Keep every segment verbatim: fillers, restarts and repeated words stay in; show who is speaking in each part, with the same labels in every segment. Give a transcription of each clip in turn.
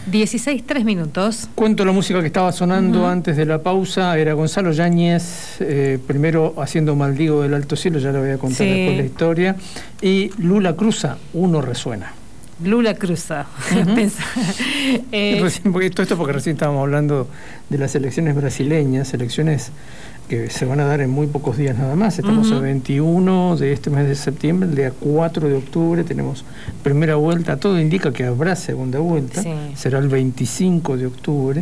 Speaker 1: dieciséis, tres minutos.
Speaker 2: Cuento la música que estaba sonando uh-huh. antes de la pausa. Era Gonzalo Yáñez, eh, primero haciendo Maldigo del Alto Cielo, ya le voy a contar sí. después la historia. Y Lula Cruza, Uno Resuena.
Speaker 1: Lula Cruza.
Speaker 2: Uh-huh. eh, recién, porque, todo esto porque recién estábamos hablando de las elecciones brasileñas, elecciones que se van a dar en muy pocos días nada más. Estamos uh-huh. a veintiuno de este mes de septiembre, el día cuatro de octubre tenemos primera vuelta. Todo indica que habrá segunda vuelta, sí. será el veinticinco de octubre.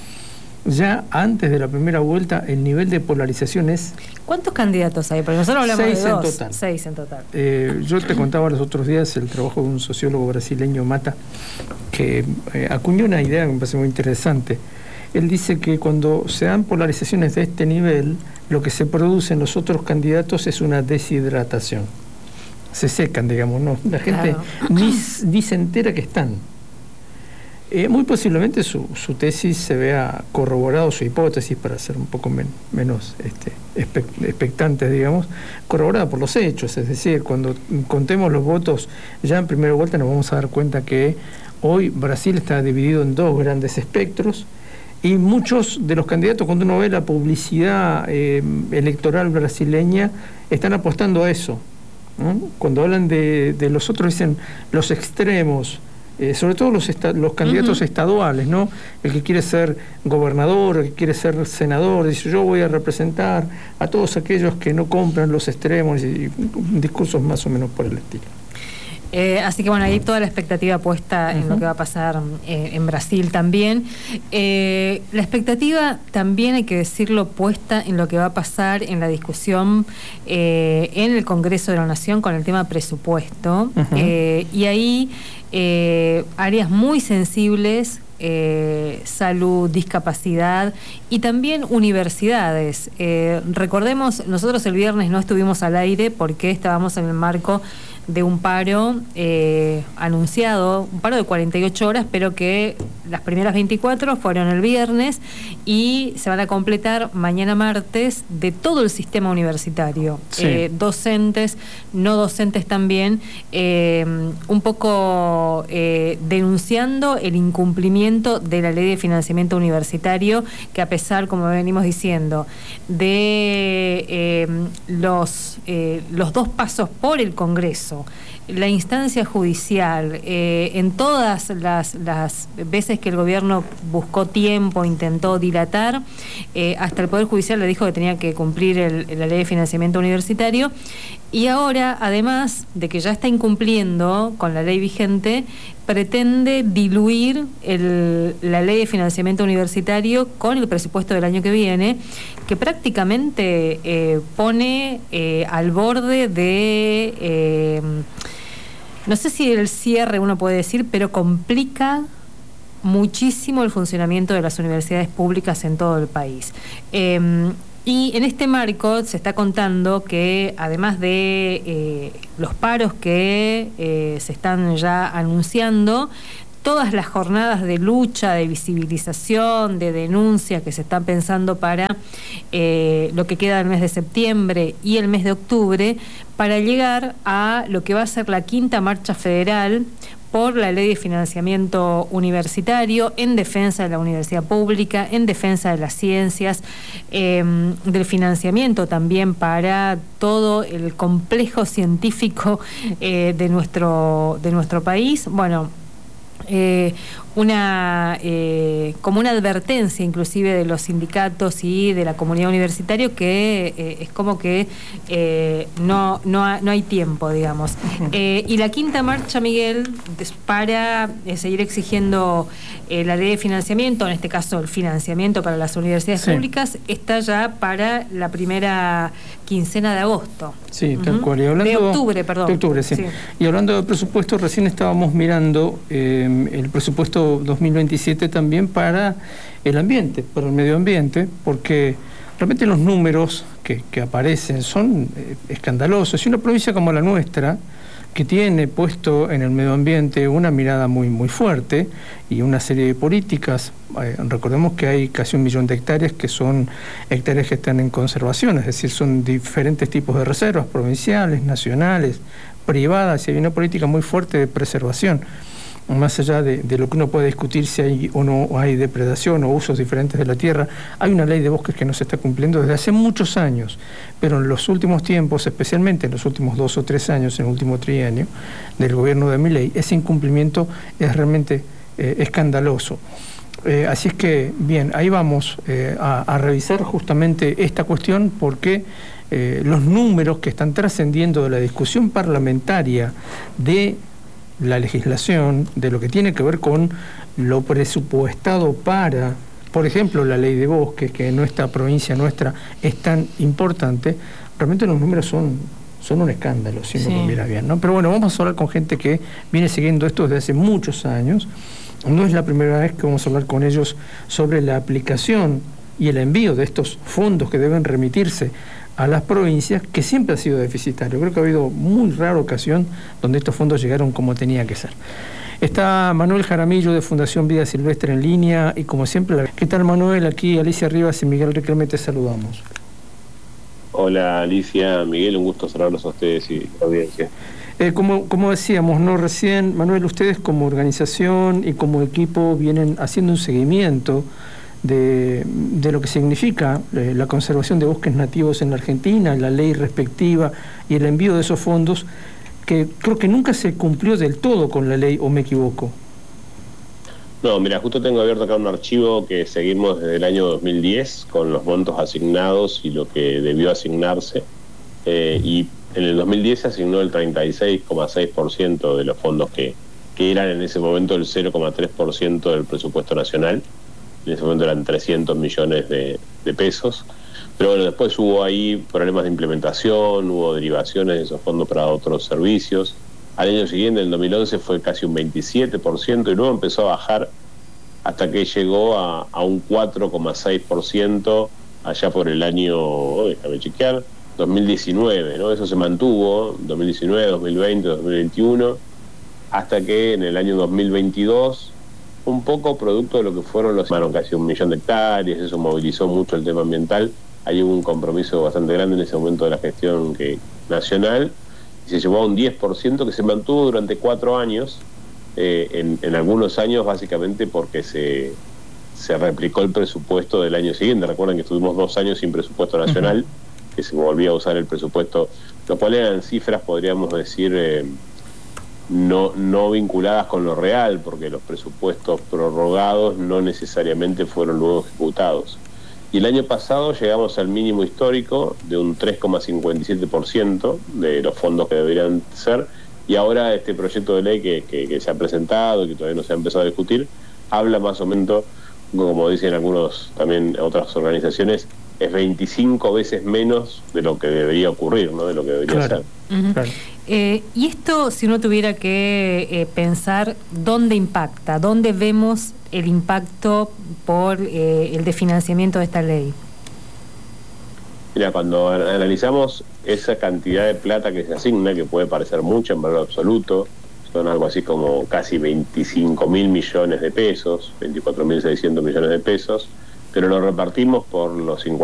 Speaker 2: Ya antes de la primera vuelta el nivel de polarización es...
Speaker 1: ¿Cuántos candidatos hay? Porque nosotros hablamos
Speaker 2: seis
Speaker 1: de dos.
Speaker 2: En total.
Speaker 1: Seis en total.
Speaker 2: Eh, yo te contaba los otros días el trabajo de un sociólogo brasileño, Mata, que eh, acuñó una idea que me parece muy interesante. Él dice que cuando se dan polarizaciones de este nivel, lo que se produce en los otros candidatos es una deshidratación. Se secan, digamos, ¿no? La gente claro. ni, ni se entera que están. Eh, muy posiblemente su, su tesis se vea corroborado, su hipótesis, para ser un poco men, menos este, expectantes, digamos, corroborada por los hechos. Es decir, cuando contemos los votos ya en primera vuelta nos vamos a dar cuenta que hoy Brasil está dividido en dos grandes espectros. Y muchos de los candidatos, cuando uno ve la publicidad eh, electoral brasileña, están apostando a eso, ¿no? Cuando hablan de, de los otros, dicen los extremos, eh, sobre todo los, esta, los candidatos uh-huh. estaduales, ¿no? El que quiere ser gobernador, el que quiere ser senador, dice yo voy a representar a todos aquellos que no compran los extremos, y, y discursos más o menos por el estilo.
Speaker 1: Eh, así que bueno, ahí toda la expectativa puesta uh-huh. en lo que va a pasar eh, en Brasil también. Eh, la expectativa también, hay que decirlo, puesta en lo que va a pasar en la discusión eh, en el Congreso de la Nación con el tema presupuesto. Uh-huh. Eh, y ahí eh, áreas muy sensibles, Eh, salud, discapacidad y también universidades. Eh, recordemos, nosotros el viernes no estuvimos al aire porque estábamos en el marco de un paro eh, anunciado, un paro de cuarenta y ocho horas, pero que las primeras veinticuatro fueron el viernes y se van a completar mañana martes de todo el sistema universitario. Sí. Eh, docentes, no docentes también, eh, un poco eh, denunciando el incumplimiento de la ley de financiamiento universitario, que a pesar, como venimos diciendo, de eh, los, eh, los dos pasos por el Congreso, la instancia judicial, eh, en todas las, las veces que el gobierno buscó tiempo, intentó dilatar, eh, hasta el Poder Judicial le dijo que tenía que cumplir el, la ley de financiamiento universitario, y ahora, además de que ya está incumpliendo con la ley vigente, pretende diluir el, la ley de financiamiento universitario con el presupuesto del año que viene, que prácticamente eh, pone eh, al borde de, eh, no sé si el cierre uno puede decir, pero complica muchísimo el funcionamiento de las universidades públicas en todo el país. Eh, Y en este marco se está contando que, además de eh, los paros que eh, se están ya anunciando, todas las jornadas de lucha, de visibilización, de denuncia que se están pensando para eh, lo que queda del mes de septiembre y el mes de octubre, para llegar a lo que va a ser la quinta marcha federal por la ley de financiamiento universitario, en defensa de la universidad pública, en defensa de las ciencias, eh, del financiamiento también para todo el complejo científico eh, de nuestro, de nuestro país. Bueno, eh, una eh, como una advertencia inclusive de los sindicatos y de la comunidad universitaria, que eh, es como que eh, no, no, ha, no hay tiempo, digamos. Uh-huh. Eh, y la quinta marcha, Miguel, para eh, seguir exigiendo eh, la ley de financiamiento, en este caso el financiamiento para las universidades sí. públicas, está ya para la primera quincena de agosto.
Speaker 2: Sí, tal uh-huh. cual. Y hablando,
Speaker 1: de octubre, perdón.
Speaker 2: De octubre, sí. sí. Y hablando de presupuesto, recién estábamos mirando eh, el presupuesto dos mil veintisiete también para el ambiente, para el medio ambiente, porque realmente los números que, que aparecen son eh, escandalosos. Y una provincia como la nuestra, que tiene puesto en el medio ambiente una mirada muy, muy fuerte y una serie de políticas, eh, recordemos que hay casi un millón de hectáreas que son hectáreas que están en conservación, es decir, son diferentes tipos de reservas provinciales, nacionales, privadas, y hay una política muy fuerte de preservación. más allá de, de lo que uno puede discutir si hay o no hay depredación o usos diferentes de la tierra, hay una ley de bosques que no se está cumpliendo desde hace muchos años, pero en los últimos tiempos, especialmente en los últimos dos o tres años, en el último trienio del gobierno de Milei, ese incumplimiento es realmente eh, escandaloso. Eh, así es que, bien, ahí vamos eh, a, a revisar justamente esta cuestión porque eh, los números que están trascendiendo de la discusión parlamentaria de la legislación, de lo que tiene que ver con lo presupuestado para, por ejemplo, la ley de bosques, que en nuestra provincia nuestra es tan importante, realmente los números son, son un escándalo, si uno
Speaker 1: Sí.
Speaker 2: lo mira bien, ¿no? Pero bueno, vamos a hablar con gente que viene siguiendo esto desde hace muchos años. No es la primera vez que vamos a hablar con ellos sobre la aplicación y el envío de estos fondos que deben remitirse a las provincias, que siempre ha sido deficitario. Creo que ha habido muy rara ocasión donde estos fondos llegaron como tenía que ser. Está Manuel Jaramillo de Fundación Vida Silvestre en línea y como siempre, la... ¿qué tal Manuel? Aquí Alicia Rivas y Miguel Riquelme te saludamos.
Speaker 3: Hola Alicia, Miguel, un gusto saludarlos a ustedes y la audiencia.
Speaker 2: Eh, como, como decíamos, no recién, Manuel, ustedes como organización y como equipo vienen haciendo un seguimiento de, de lo que significa eh, la conservación de bosques nativos en la Argentina, la ley respectiva y el envío de esos fondos, que creo que nunca se cumplió del todo con la ley, ¿o me equivoco?
Speaker 3: No, mira, justo tengo abierto acá un archivo que seguimos desde el año dos mil diez con los montos asignados y lo que debió asignarse, eh, y en el dos mil diez se asignó el treinta y seis coma seis por ciento de los fondos que, que eran en ese momento el cero coma tres por ciento del presupuesto nacional. En ese momento eran trescientos millones de, de pesos. Pero bueno, después hubo ahí problemas de implementación, hubo derivaciones de esos fondos para otros servicios. Al año siguiente, en el dos mil once, fue casi un veintisiete por ciento y luego empezó a bajar hasta que llegó a, a un cuatro coma seis por ciento allá por el año, oh, déjame chequear, dos mil diecinueve, ¿no? Eso se mantuvo, dos mil diecinueve, dos mil veinte, dos mil veintiuno, hasta que en el año dos mil veintidós, un poco producto de lo que fueron los... Bueno, casi un millón de hectáreas, eso movilizó mucho el tema ambiental. Ahí hubo un compromiso bastante grande en ese momento de la gestión que, nacional, y se llevó a un diez por ciento que se mantuvo durante cuatro años, eh, en, en algunos años básicamente porque se, se replicó el presupuesto del año siguiente. Recuerden que estuvimos dos años sin presupuesto nacional, uh-huh. que se volvía a usar el presupuesto, lo cual eran cifras, podríamos decir, eh, no, no vinculadas con lo real, porque los presupuestos prorrogados no necesariamente fueron luego ejecutados. Y el año pasado llegamos al mínimo histórico de un tres coma cincuenta y siete por ciento de los fondos que deberían ser, y ahora este proyecto de ley que, que, que se ha presentado y que todavía no se ha empezado a discutir, habla más o menos, como dicen algunos, también otras organizaciones, es veinticinco veces menos de lo que debería ocurrir, ¿no? De lo que debería
Speaker 2: Claro.
Speaker 3: ser.
Speaker 1: Uh-huh.
Speaker 2: Claro.
Speaker 1: Eh, y esto, si uno tuviera que eh, pensar dónde impacta, dónde vemos el impacto por eh, el desfinanciamiento de esta ley.
Speaker 3: Mira, cuando analizamos esa cantidad de plata que se asigna, que puede parecer mucha en valor absoluto, son algo así como casi veinticinco mil millones de pesos, veinticuatro mil seiscientos millones de pesos, pero lo repartimos por los cincuenta